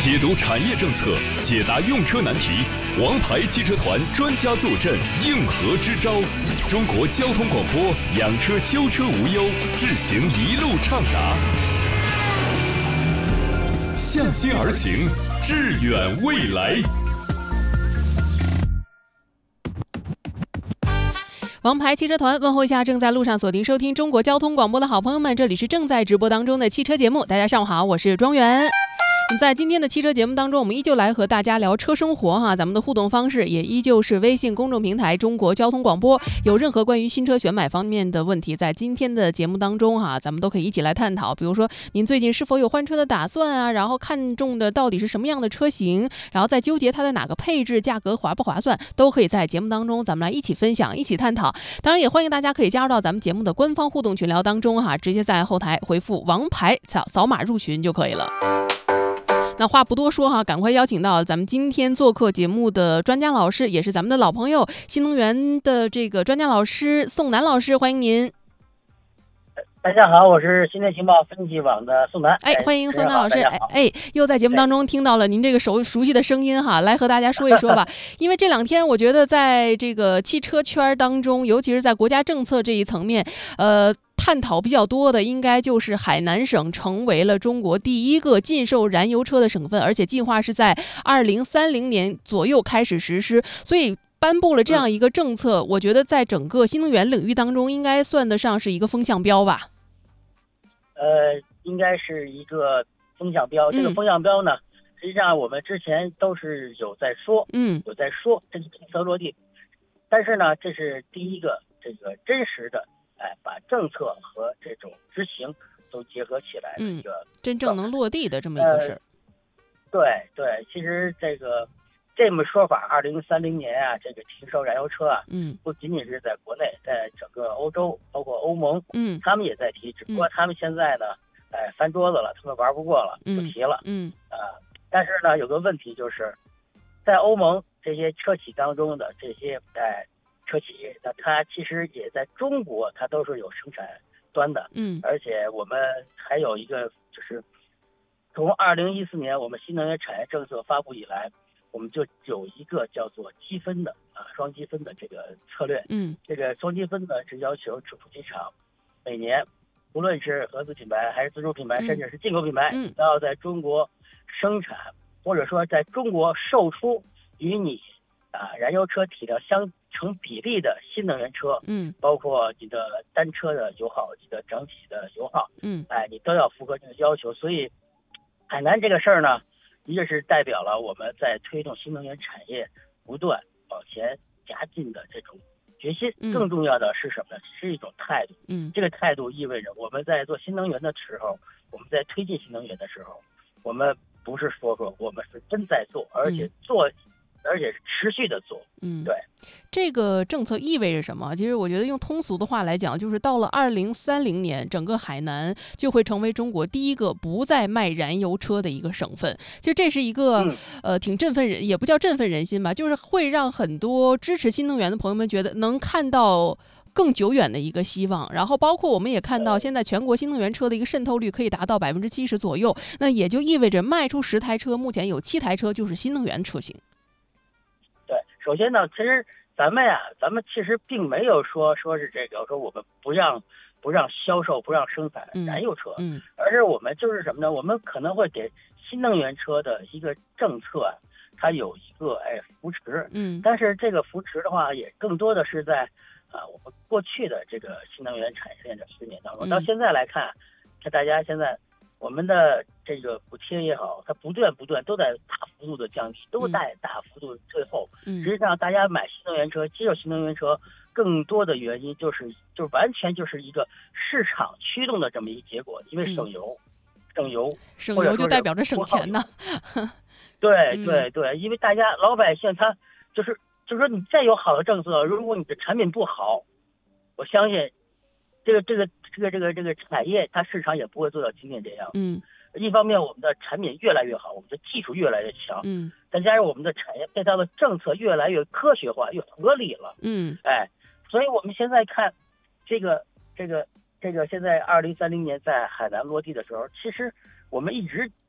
解读产业政策，解答用车难题，王牌汽车团专家坐镇，应和支招。中国交通广播，养车修车无忧，智行一路畅达。向心而行，致远未来。 王牌汽车团问候一下正在路上锁定收听中国交通广播的好朋友们，这里是正在直播当中的汽车节目。大家上午好，我是庄园。在今天的汽车节目当中，我们依旧来和大家聊车生活哈。咱们的互动方式也依旧是微信公众平台中国交通广播。有任何关于新车选买方面的问题，在今天的节目当中哈，咱们都可以一起来探讨。比如说您最近是否有换车的打算啊？然后看中的到底是什么样的车型？然后再纠结它的哪个配置，价格划不划算，都可以在节目当中咱们来一起分享，一起探讨。当然也欢迎大家可以加入到咱们节目的官方互动群聊当中哈，直接在后台回复王牌扫码入群就可以了。那话不多说哈，赶快邀请到咱们今天做客节目的专家老师，也是咱们的老朋友，新能源的这个专家老师宋楠老师，欢迎您。 大家好，我是新能情报分析网的宋楠。 欢迎宋楠老师。又在节目当中听到了您这个熟悉的声音哈，来和大家说一说吧。因为这两天我觉得在这个汽车圈当中，尤其是在国家政策这一层面，探讨比较多的应该就是海南省成为了中国第一个禁售燃油车的省份，而且计划是在2030年左右开始实施，所以颁布了这样一个政策，我觉得在整个新能源领域当中应该算得上是一个风向标吧。 应该是一个风向标。这个风向标呢，实际上我们之前都是有在说，这是政策落地。但是呢，这是第一个这个真实的，把政策和这种执行都结合起来的一个真正能落地的这么一个事儿。 对，其实这么说法，2030年啊，这个停售燃油车啊，不仅仅是在国内，在整个欧洲，包括欧盟，他们也在提，只不过他们现在呢，翻桌子了，他们玩不过了，不提了，但是呢，有个问题就是，在欧盟这些车企当中的这些车企，那它其实也在中国，它都是有生产端的，而且我们还有一个就是，从2014年我们新能源产业政策发布以来。我们就有一个叫做积分的双积分的这个策略。这个双积分呢是要求主机厂每年无论是合资品牌还是自主品牌，甚至是进口品牌，都要在中国生产或者说在中国售出与你燃油车体量相成比例的新能源车，包括你的单车的油耗、你的整体的油耗，你都要符合这个要求。所以海南这个事儿呢，一个是代表了我们在推动新能源产业不断往前加进的这种决心，更重要的是什么呢？是一种态度。这个态度意味着我们在做新能源的时候，我们在推进新能源的时候，我们不是说我们是真在做，而且是持续的做。对。 这个政策意味着什么？其实我觉得用通俗的话来讲，就是到了2030年，整个海南就会成为中国第一个不再卖燃油车的一个省份。其实这是一个挺振奋人，也不叫振奋人心吧，就是会让很多支持新能源的朋友们觉得能看到更久远的一个希望。然后包括我们也看到现在全国新能源车的一个渗透率可以达到70%左右，那也就意味着卖出10台车，目前有7台车就是新能源车型。 对，首先呢，其实咱们其实并没有说是这个说我们不让销售、不让生产燃油车，而是我们就是什么呢？我们可能会给新能源车的一个政策，它有一个扶持，但是这个扶持的话，也更多的是在我们过去的这个新能源产业链的10年当中，到现在来看大家现在我们的这个补贴也好，它不断都在大幅度的降低，都在大幅度退后。实际上，大家买新能源车、接受新能源车，更多的原因就是完全就是一个市场驱动的这么一个结果，因为省油就代表着省钱呢。 对，因为大家老百姓他就是说你再有好的政策，如果你的产品不好，我相信这个产业它市场也不会做到今天这样。一方面我们的产品越来越好，我们的技术越来越强，再加上我们的产业配套的政策越来越科学化、越合理了。所以我们现在看这个现在2030年在海南落地的时候，其实我们一直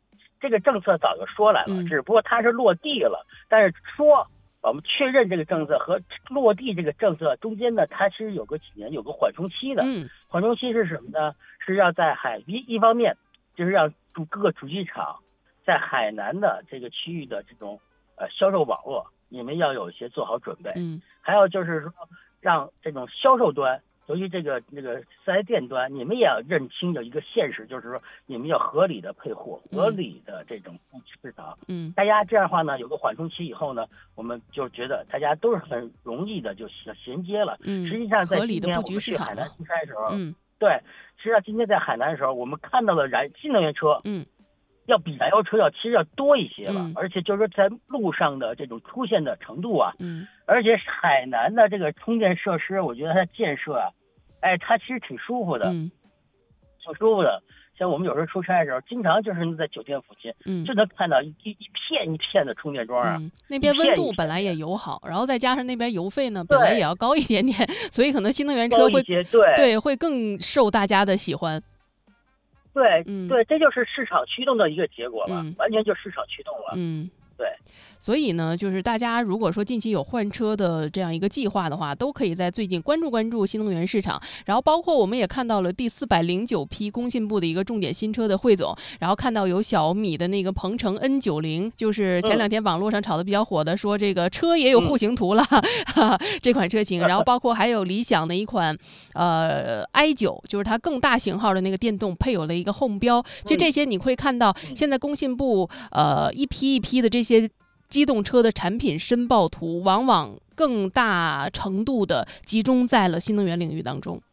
这个政策早就说来了，只不过它是落地了，但是说我们确认这个政策和落地这个政策中间呢，它是有个几年有个缓冲期的。缓冲期是什么呢？是要在一方面就是让各个主机厂在海南的这个区域的这种销售网络，你们要有一些做好准备。还有就是说让这种销售端，尤其那个4S店端，你们也要认清的一个现实，就是说你们要合理的配货，合理的这种布局市场。大家这样的话呢，有个缓冲期以后呢，我们就觉得大家都是很容易的就衔接了。实际上在今天我们去海南出差的时候，对，实际上今天在海南的时候，我们看到的新能源车，要比燃油车其实要多一些了，而且就是说在路上的这种出现的程度啊，而且海南的这个充电设施，我觉得它建设啊，它其实挺舒服的，挺舒服的。像我们有时候出差的时候，经常就是在酒店附近，就能看到一片一片的充电桩啊。 那边温度本来也友好，然后再加上那边油费呢，本来也要高一点点，所以可能新能源车会更受大家的喜欢。 对，这就是市场驱动的一个结果了，完全就市场驱动了。对， 所以呢，就是大家如果说近期有换车的这样一个计划的话，都可以在最近关注新能源市场。然后包括我们也看到了第409批工信部的一个重点新车的汇总，然后看到有小米的那个鹏程 N90，就是前2天网络上炒的比较火的，说这个车也有户型图了，这款车型。然后包括还有理想的一款i9，就是它更大型号的那个电动，配有了一个 Home 标。其实这些你会看到，现在工信部一批一批的这些机动车的产品申报图，往往更大程度的集中在了新能源领域当中。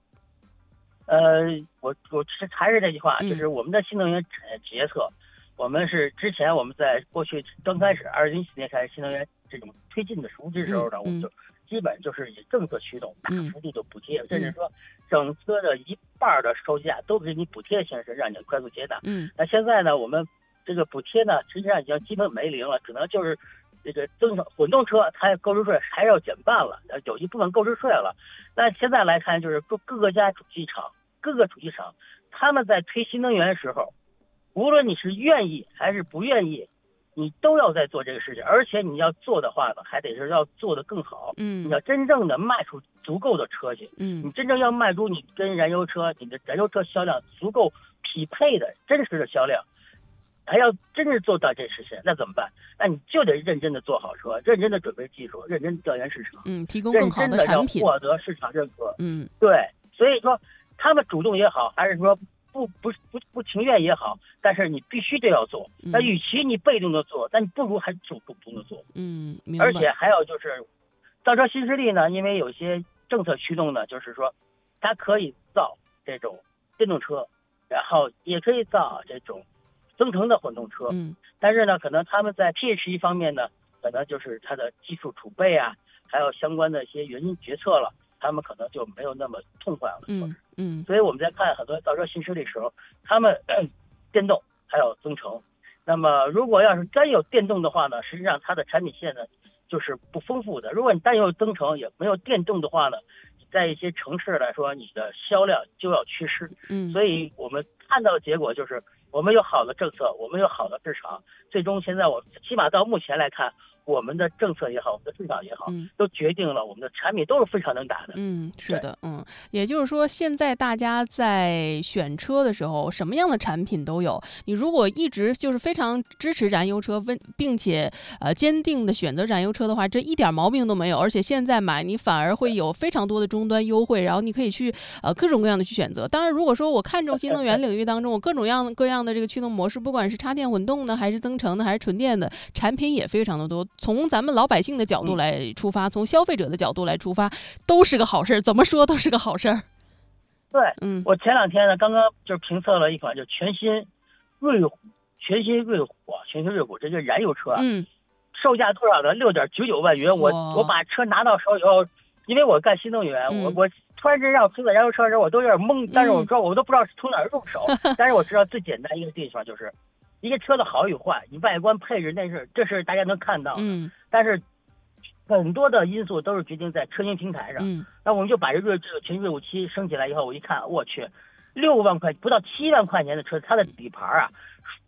我还是那句话，就是我们的新能源产业决策，我们是之前我们在过去刚开始2014年开始新能源这种推进的熟知时候呢，我们就基本就是以政策驱动，大幅度的补贴，甚至说整车的一半的售价都给你补贴形式，让你快速接纳。那现在呢，我们这个补贴呢，实际上已经基本没零了，可能就是这个混动车它购置税还要减半了，有一部分购置税了。那现在来看，就是各个主机厂，他们在推新能源的时候，无论你是愿意还是不愿意，你都要在做这个事情，而且你要做的话呢，还得是要做得更好。你要真正的卖出足够的车去，你真正要卖出你跟燃油车你的燃油车销量足够匹配的真实的销量。还要真正做到这事情，那怎么办？那你就得认真的做好车，认真的准备技术，认真调研市场， 提供更好的产品， 获得市场认可。对，所以说他们主动也好，还是说不情愿也好，但是你必须得要做。那与其你被动的做，但你不如还主动的做。 明白。 而且还有就是造车新势力呢，因为有些政策驱动呢，就是说它可以造这种电动车，然后也可以造这种增程的混动车，但是呢，可能他们在 PHE 方面呢，可能就是它的技术储备啊，还有相关的一些原因决策了，他们可能就没有那么痛快了。所以我们在看很多造车新势力的时候，他们电动还有增程。那么如果要是单有电动的话呢，实际上它的产品线呢就是不丰富的。如果你单有增程也没有电动的话呢，在一些城市来说，你的销量就要缺失。所以我们看到的结果就是，我们有好的政策，我们有好的市场，最终现在起码到目前来看，我们的政策也好，我们的市场也好，都决定了我们的产品都是非常能打的。 是的，也就是说，现在大家在选车的时候，什么样的产品都有。你如果一直就是非常支持燃油车，并且坚定的选择燃油车的话，这一点毛病都没有。而且现在买你反而会有非常多的终端优惠，然后你可以去各种各样的去选择。当然，如果说我看中新能源领域当中，我各种各样的这个驱动模式，不管是插电混动的，还是增程的，还是纯电的，产品也非常的多。从咱们老百姓的角度来出发，从消费者的角度来出发，都是个好事儿。怎么说都是个好事儿。 对，我前2天呢，刚刚就是评测了一款就全新瑞虎这个燃油车，售价多少呢？6.99万元。我把车拿到手以后，因为我干新能源，我突然间让我评测燃油车的时候，我都有点懵，但是我都不知道从哪儿入手。但是我知道最简单一个地方就是一个车的好与坏，你外观配置这是大家能看到的，但是很多的因素都是决定在车型平台上。那我们就把这个全新瑞虎7升起来以后，我一看，我去，6万块不到7万块钱的车，它的底盘啊，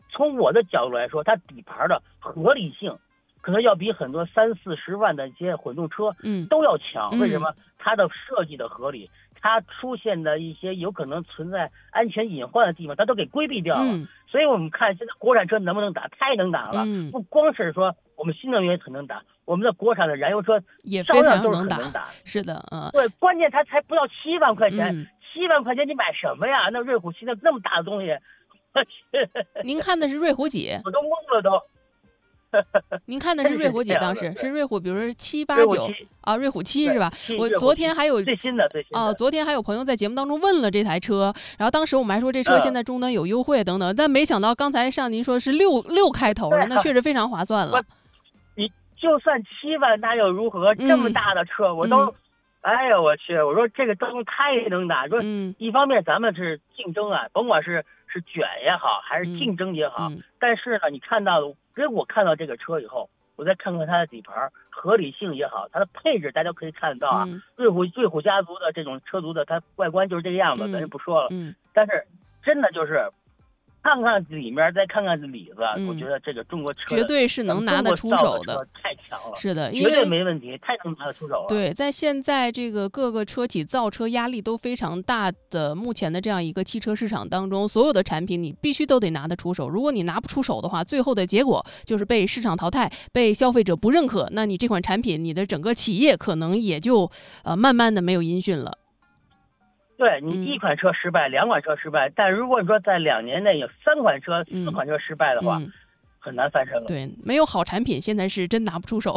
从我的角度来说，它底盘的合理性可能要比很多30-40万的一些混动车都要强。为什么？它的设计的合理，它出现的一些有可能存在安全隐患的地方，它都给规避掉了。所以我们看现在国产车能不能打，太能打了。不光是说我们新能源很能打，我们的国产的燃油车也非常都是很能打。 是的， 对，关键它才不要7万块钱，7万块钱你买什么呀？那瑞虎7那么大的东西， 您看的是瑞虎几？ 我都懵了都。 您看的是瑞虎几？当时是瑞虎，比如说7、8、9啊，瑞虎7是吧？我昨天还有最新的昨天还有朋友在节目当中问了这台车，然后当时我们还说这车现在终端有优惠等等，但没想到刚才您说是6开头的，那确实非常划算了。 你就算7万那又如何？这么大的车我都，哎呀我去！我说这个灯太能打。说一方面咱们是竞争啊，甭管是卷也好，还是竞争也好，但是呢，你看到我看到这个车以后，我再看看它的底盘合理性也好，它的配置大家可以看到啊。瑞虎家族的这种车族的，它外观就是这个样子，咱就不说了。但是真的就是看看里面，再看看里子，我觉得这个中国车绝对是能拿得出手的，太强了。 是的， 绝对没问题，太能拿得出手了。 对，在现在这个各个车企造车压力都非常大的目前的这样一个汽车市场当中，所有的产品你必须都得拿得出手。如果你拿不出手的话，最后的结果就是被市场淘汰，被消费者不认可，那你这款产品，你的整个企业可能也就慢慢的没有音讯了。 对，你1款车失败，2款车失败，但如果你说在2年内有3款车、4款车失败的话，很难翻身了。 对，没有好产品，现在是真拿不出手。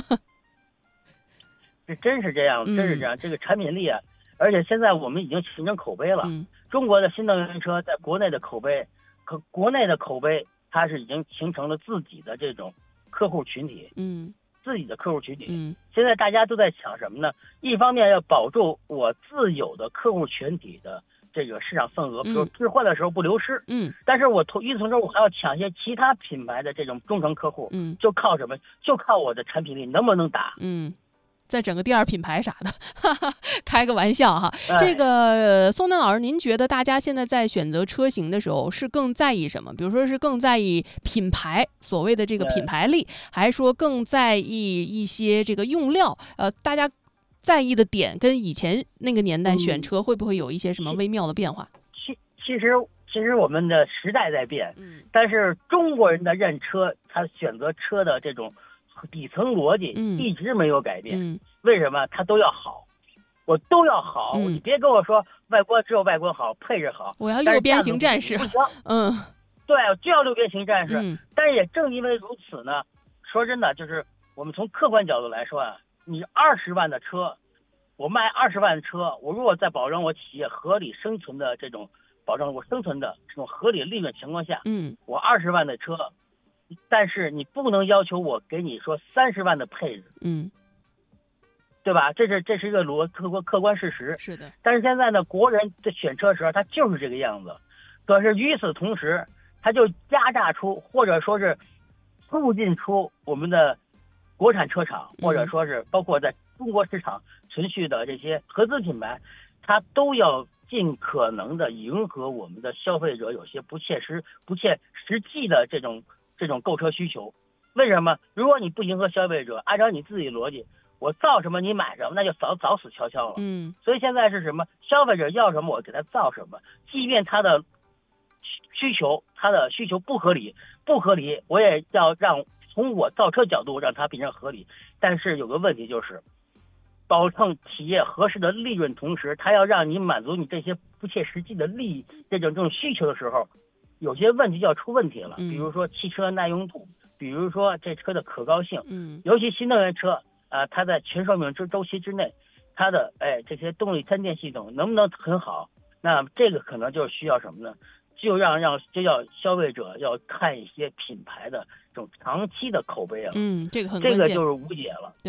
这真是这样，真是这样。这个产品力啊，而且现在我们已经形成口碑了。中国的新能源车在国内的口碑，它是已经形成了自己的这种客户群体。自己的客户群体，现在大家都在抢什么呢？一方面要保住我自有的客户群体的这个市场份额，比如置换的时候不流失。但是我与此同时，我还要抢一些其他品牌的这种忠诚客户。就靠什么？就靠我的产品力能不能打？ 再整个第2品牌啥的，开个玩笑哈。这个宋丹老师，您觉得大家现在在选择车型的时候是更在意什么？比如说是更在意品牌，所谓的这个品牌力，还是说更在意一些这个用料？大家在意的点跟以前那个年代选车会不会有一些什么微妙的变化？ 其实我们的时代在变，但是中国人的认车，他选择车的这种底层逻辑一直没有改变。为什么？它都要好，我都要好。你别跟我说外观只有外观好，配置好， 我要6边形战士。 对，就要6边形战士。但是也正因为如此呢，说真的，就是我们从客观角度来说啊，你20万的车，我卖20万的车，我如果在保证我企业合理生存的这种保证我生存的这种合理利润情况下，我20万的车。但是你不能要求我给你说30万的配置，对吧？这是一个客观事实。 是的。 但是现在呢，国人在选车的时候，他就是这个样子。可是与此同时，他就压榨出或者说是促进出我们的国产车厂，或者说是包括在中国市场存续的这些合资品牌，它都要尽可能的迎合我们的消费者有些不切实际的这种购车需求。为什么？如果你不迎合消费者，按照你自己逻辑，我造什么你买什么，那就早死翘翘了。所以现在是什么？消费者要什么我给他造什么，即便他的需求不合理，我也要让从我造车角度让它变成合理。但是有个问题就是，保证企业合适的利润，同时它要让你满足你这些不切实际的利益这种需求的时候，有些问题就要出问题了。比如说汽车耐用度，比如说这车的可靠性，尤其新能源车它在全寿命周期之内，它的这些动力参电系统能不能很好？那这个可能就需要什么呢？就要消费者要看一些品牌的这种长期的口碑了。 这个很关键， 这个就是无解了。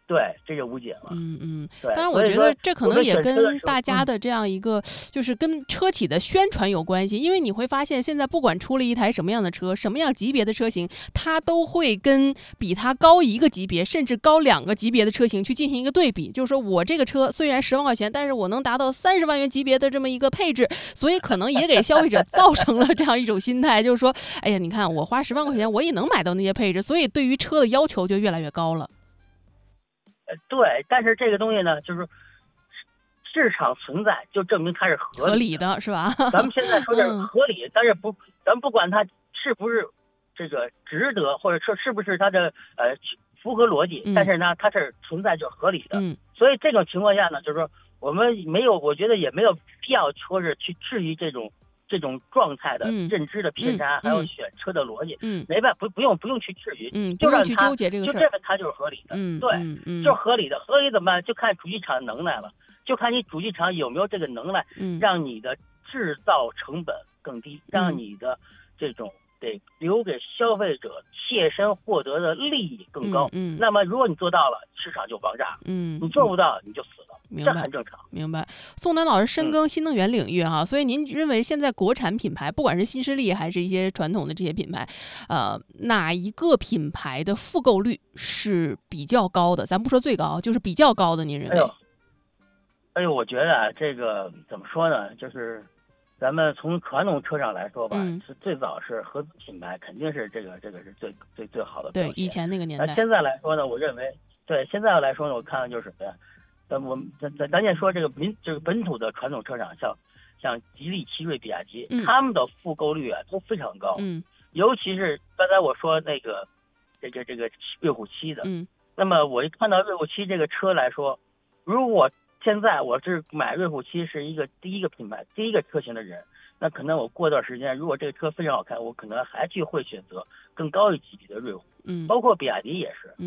对，这就无解了。对。 当然，我觉得这可能也跟大家的这样一个，就是跟车企的宣传有关系。因为你会发现，现在不管出了一台什么样的车，什么样级别的车型，它都会跟比它高1个级别，甚至高2个级别的车型去进行一个对比。就是说我这个车虽然10万块钱，但是我能达到30万元级别的这么一个配置，所以可能也给消费者造成了这样一种心态，就是说，哎呀，你看我花10万块钱，我也能买到那些配置，所以对于车的要求就越来越高了。 对，但是这个东西呢，就是市场存在，就证明它是合理的，是吧？ 咱们现在说这是合理，但是咱们不管它是不是这个值得，或者说是不是它的符合逻辑，但是呢，它是存在就是合理的。所以这种情况下呢，就是说我们我觉得也没有必要说是去质疑这种状态的认知的偏差，还有选车的逻辑，没办法，不用去质疑，就让他纠结这个事儿， 就这个它就是合理的，对，就是合理的，合理怎么办？就看主机厂能耐了，就看你主机厂有没有这个能耐，让你的制造成本更低，让你的这种得留给消费者切身获得的利益更高。那么如果你做到了，市场就爆炸，你做不到你就死了。这很正常。 明白。宋楠老师深耕新能源领域哈，所以您认为现在国产品牌，不管是新势力还是一些传统的这些品牌，哪一个品牌的复购率是比较高的？咱不说最高，就是比较高的，您认为？ 哎呦，我觉得啊，这个怎么说呢？就是咱们从传统车上来说吧，是最早是合资品牌，肯定是这个是最好的表现。 对，以前那个年代。 现在来说呢，我认为，对现在来说呢，我看的就是什么呀？咱先说这个本土的传统车厂，像吉利、奇瑞、比亚迪，他们的复购率啊都非常高。尤其是刚才我说那个这个瑞虎7的，那么我一看到瑞虎7这个车来说，如果现在我是买瑞虎7是第一个品牌、第一个车型的人，那可能我过段时间，如果这个车非常好看，我可能还会选择更高一级别的瑞虎。包括比亚迪也是，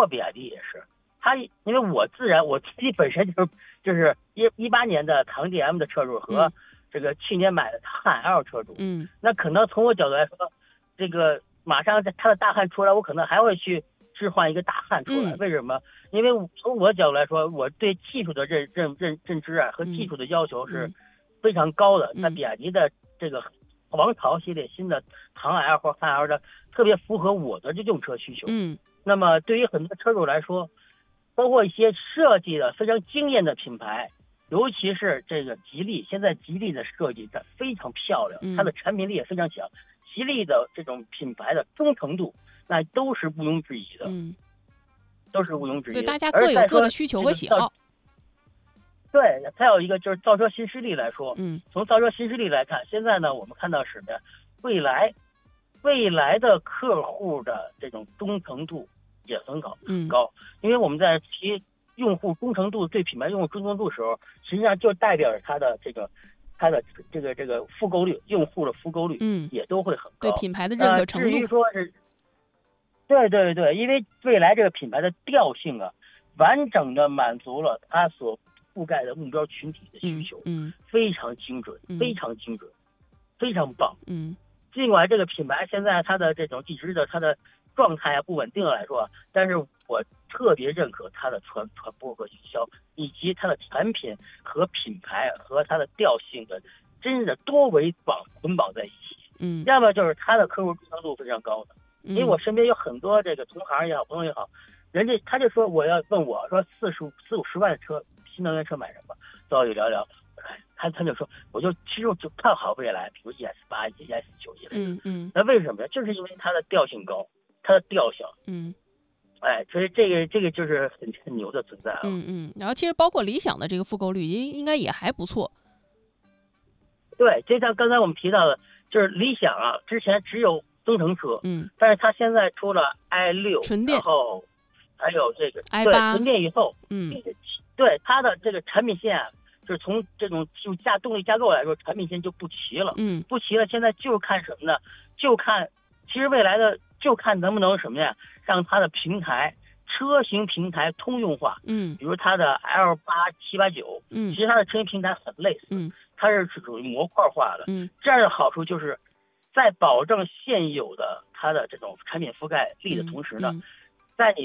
因为我自己本身就是18年的唐 DM 的车主和这个去年买的汉 L 车主，那可能从我角度来说，这个马上它的大汉出来，我可能还会去置换一个大汉出来。为什么？因为从我角度来说，我对技术的认知啊和技术的要求是非常高的。那比亚迪的这个王朝系列新的唐 L 或汉 L 的特别符合我的用车需求。那么对于很多车主来说，包括一些设计的非常惊艳的品牌，尤其是这个吉利，现在吉利的设计的非常漂亮，它的产品力也非常强，吉利的这种品牌的忠诚度那都是毋庸置疑的，都是毋庸置疑的。 对，大家各有各的需求和喜好。 对，还有一个就是造车新势力来说，从造车新势力来看，现在呢我们看到什么呀？未来的客户的这种忠诚度也很高，因为我们在提用户忠诚度，对品牌用户忠诚度的时候，实际上就代表着它的这个复购率，用户的复购率也都会很高， 对品牌的认可程度。 至于说是，对，因为未来这个品牌的调性啊，完整的满足了它所覆盖的目标群体的需求，非常精准，非常精准，非常棒。尽管这个品牌现在它的这种一直的它的状态啊不稳定来说，但是我特别认可它的传播和营销，以及它的产品和品牌和它的调性的真的多维捆绑在一起。要么就是它的客户忠诚度非常高的，因为我身边有很多这个同行也好，朋友也好，人家他就说我要问我说40-50万的车，新能源车买什么？找我聊聊。他就说，其实我就看好未来，比如 ES8、ES9一类的。那为什么呀？就是因为它的调性高，它的调性。所以这个就是很牛的存在了。 然后其实包括理想的这个复购率应该也还不错。 对，就像刚才我们提到的，就是理想啊，之前只有增程车，但是它现在出了 i6 纯电， 然后还有这个 i8 纯电以后，对它的这个产品线啊，就是从这种动力架构来说，产品线就不齐了。不齐了，现在就看什么呢？其实未来的就看能不能什么呀，让它的车型平台通用化。比如它的 L8、7、8、9，其实它的车型平台很类似，它是属于模块化的。这样的好处就是在保证现有的它的这种产品覆盖力的同时呢，在你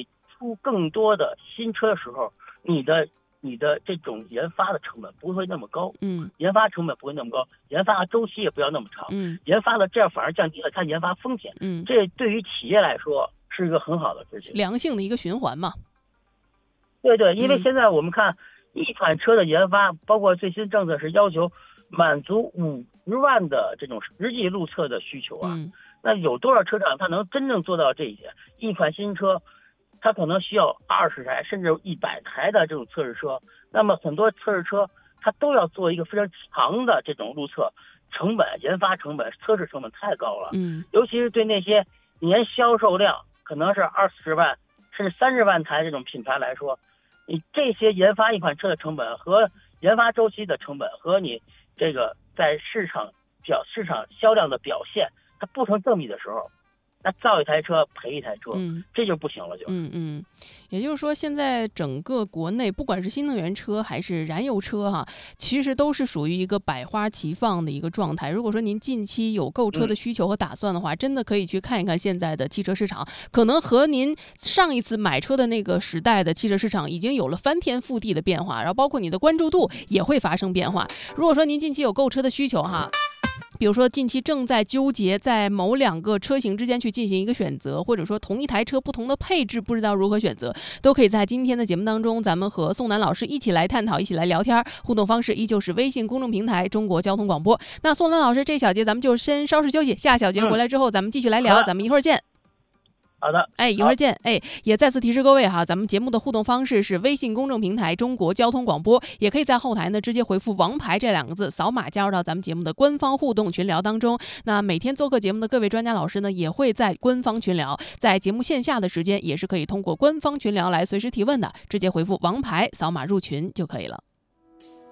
出更多的新车的时候，你的这种研发的成本不会那么高，研发成本不会那么高，研发周期也不要那么长，研发的这样反而降低了它研发风险，这对于企业来说是一个很好的事情， 良性的一个循环嘛。 对，因为现在我们看一款车的研发，包括最新政策是要求满足50万的这种实际路测的需求啊，那有多少车厂它能真正做到这一点？一款新车它可能需要20台甚至100台的这种测试车，那么很多测试车它都要做一个非常长的这种路测，成本、研发成本、测试成本太高了。尤其是对那些年销售量可能是20万甚至30万台这种品牌来说，你这些研发一款车的成本和研发周期的成本和你这个在市场销量的表现，它不成正比的时候，那造一台车赔一台车，这就不行了就。 也就是说，现在整个国内不管是新能源车还是燃油车哈，其实都是属于一个百花齐放的一个状态。如果说您近期有购车的需求和打算的话，真的可以去看一看现在的汽车市场，可能和您上一次买车的那个时代的汽车市场已经有了翻天覆地的变化，然后包括你的关注度也会发生变化。如果说您近期有购车的需求哈，比如说近期正在纠结在某2个车型之间去进行一个选择，或者说同一台车不同的配置不知道如何选择，都可以在今天的节目当中咱们和宋楠老师一起来探讨，一起来聊天。互动方式依旧是微信公众平台中国交通广播。那宋楠老师这小节咱们就先稍事休息，下小节回来之后咱们继续来聊，咱们一会儿见。 好的， 一会儿见。也再次提示各位哈，咱们节目的互动方式是微信公众平台中国交通广播，也可以在后台呢直接回复王牌这2个字，扫码加入到咱们节目的官方互动群聊当中。那每天做客节目的各位专家老师呢，也会在官方群聊，在节目线下的时间也是可以通过官方群聊来随时提问的，直接回复王牌，扫码入群就可以了。